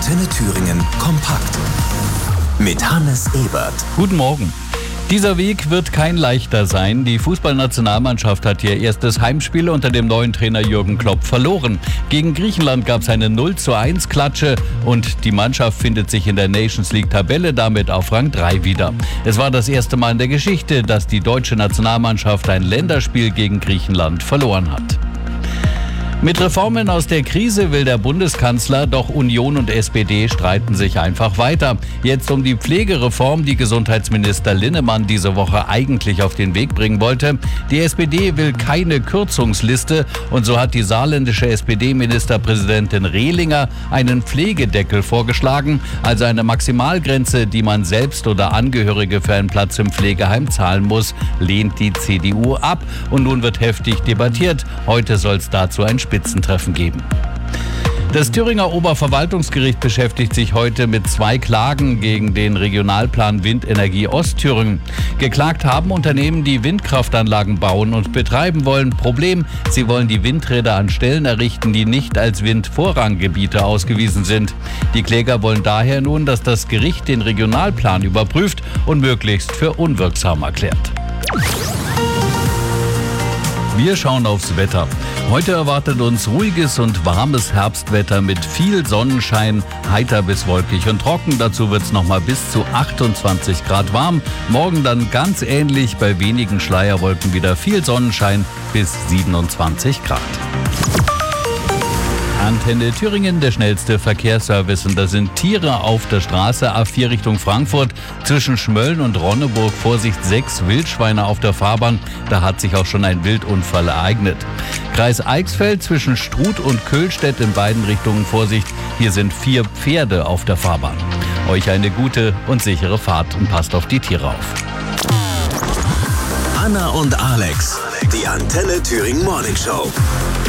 Antenne Thüringen kompakt. Mit Hannes Ebert. Guten Morgen. Dieser Weg wird kein leichter sein. Die Fußballnationalmannschaft hat ihr erstes Heimspiel unter dem neuen Trainer Jürgen Klopp verloren. Gegen Griechenland gab es eine 0:1 Klatsche und die Mannschaft findet sich in der Nations League Tabelle damit auf Rang 3 wieder. Es war das erste Mal in der Geschichte, dass die deutsche Nationalmannschaft ein Länderspiel gegen Griechenland verloren hat. Mit Reformen aus der Krise will der Bundeskanzler, doch Union und SPD streiten sich einfach weiter. Jetzt um die Pflegereform, die Gesundheitsminister Linnemann diese Woche eigentlich auf den Weg bringen wollte. Die SPD will keine Kürzungsliste und so hat die saarländische SPD-Ministerpräsidentin Rehlinger einen Pflegedeckel vorgeschlagen, also eine Maximalgrenze, die man selbst oder Angehörige für einen Platz im Pflegeheim zahlen muss, lehnt die CDU ab und nun wird heftig debattiert. Heute soll es dazu ein Spitzentreffen geben. Das Thüringer Oberverwaltungsgericht beschäftigt sich heute mit 2 Klagen gegen den Regionalplan Windenergie Ostthüringen. Geklagt haben Unternehmen, die Windkraftanlagen bauen und betreiben wollen. Problem: sie wollen die Windräder an Stellen errichten, die nicht als Windvorranggebiete ausgewiesen sind. Die Kläger wollen daher nun, dass das Gericht den Regionalplan überprüft und möglichst für unwirksam erklärt. Wir schauen aufs Wetter. Heute erwartet uns ruhiges und warmes Herbstwetter mit viel Sonnenschein, heiter bis wolkig und trocken. Dazu wird es nochmal bis zu 28 Grad warm. Morgen dann ganz ähnlich, bei wenigen Schleierwolken wieder viel Sonnenschein bis 27 Grad. Antenne Thüringen, der schnellste Verkehrsservice. Und da sind Tiere auf der Straße. A4 Richtung Frankfurt. Zwischen Schmölln und Ronneburg, Vorsicht, 6 Wildschweine auf der Fahrbahn. Da hat sich auch schon ein Wildunfall ereignet. Kreis Eichsfeld zwischen Struth und Köhlstedt in beiden Richtungen, Vorsicht. Hier sind 4 Pferde auf der Fahrbahn. Euch eine gute und sichere Fahrt und passt auf die Tiere auf. Anna und Alex, die Antenne Thüringen Morning Show.